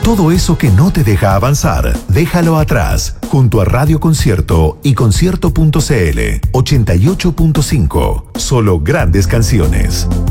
Todo eso que no te deja avanzar, déjalo atrás, junto a Radio Concierto y Concierto.cl 88.5. Solo grandes canciones.